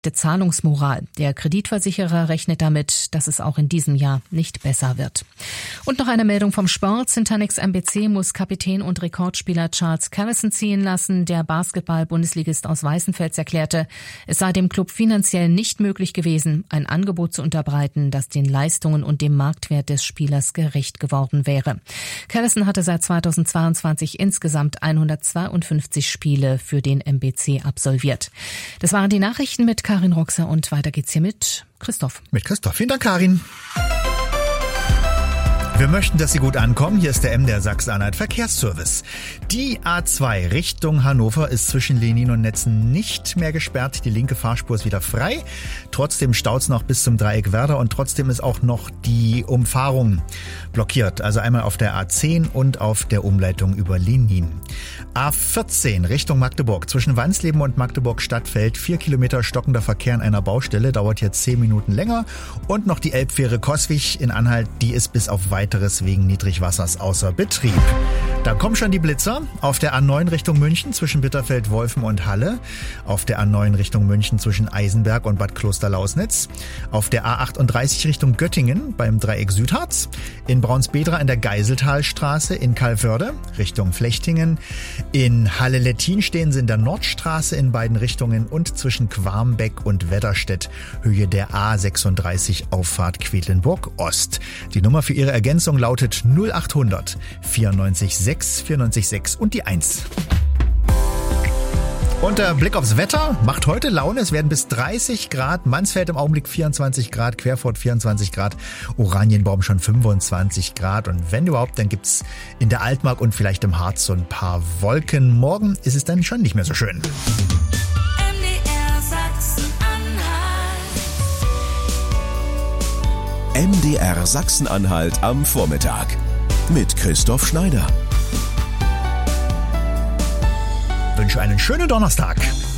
Zahlungsmoral. Der Kreditversicherer rechnet damit, dass es auch in diesem Jahr nicht besser wird. Und noch eine Meldung vom Sport. Syntanix MBC muss Kapitän und Rekordspieler Charles Callison ziehen lassen. Der Basketball-Bundesligist aus Weißenfels erklärte, es sei dem Club finanziell nicht möglich gewesen, ein Angebot zu unterbreiten, das den Leistungen und dem Marktwert des Spielers gerecht geworden wäre. Callison hatte seit 2022 insgesamt 152 Spiele für den MBC absolviert. Das waren die Nachrichten mit Karin Roxer und weiter geht's hier mit Christoph. Mit Christoph. Vielen Dank, Karin. Wir möchten, dass Sie gut ankommen. Hier ist der MDR Sachsen-Anhalt Verkehrsservice. Die A2 Richtung Hannover ist zwischen Lenin und Netzen nicht mehr gesperrt. Die linke Fahrspur ist wieder frei. Trotzdem staut's noch bis zum Dreieck Werder und trotzdem ist auch noch die Umfahrung blockiert. Also einmal auf der A10 und auf der Umleitung über Lenin. A14 Richtung Magdeburg. Zwischen Wansleben und Magdeburg-Stadtfeld 4 Kilometer stockender Verkehr an einer Baustelle. Dauert jetzt 10 Minuten länger. Und noch die Elbfähre Coswig in Anhalt. Die ist bis auf weiteres wegen Niedrigwassers außer Betrieb. Da kommen schon die Blitzer. Auf der A9 Richtung München zwischen Bitterfeld, Wolfen und Halle. Auf der A9 Richtung München zwischen Eisenberg und Bad Klosterlausnitz. Auf der A38 Richtung Göttingen beim Dreieck Südharz. In Braunsbedra in der Geiseltalstraße in Calvörde Richtung Flechtingen. In Halle-Lettin stehen sie in der Nordstraße in beiden Richtungen und zwischen Quarmbeck und Wedderstedt Höhe der A36 Auffahrt Quedlinburg Ost. Die Nummer für Ihre Ergänzung lautet 0800 94 6 94 6 und die 1. Und der Blick aufs Wetter macht heute Laune. Es werden bis 30 Grad. Mansfeld im Augenblick 24 Grad, Querfurt 24 Grad, Oranienbaum schon 25 Grad. Und wenn überhaupt, dann gibt's in der Altmark und vielleicht im Harz so ein paar Wolken. Morgen ist es dann schon nicht mehr so schön. MDR Sachsen-Anhalt am Vormittag mit Christoph Schneider. Ich wünsche einen schönen Donnerstag.